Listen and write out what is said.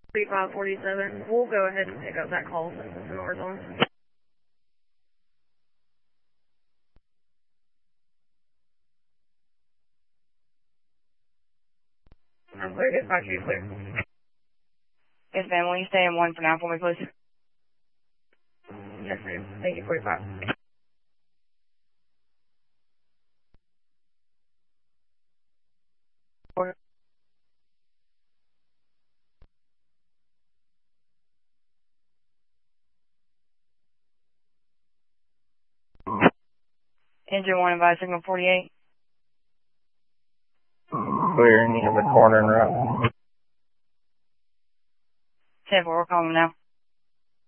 3547. We'll go ahead and pick up that call since it's ours on. I'm clear. Dispatch, you clear. Yes, ma'am. Will you stay in 1 for now for me, please? Yes, ma'am. Thank you, 45. Engine 1, advise signal 48. Clear, need a corner route. 10-4, we're calling now.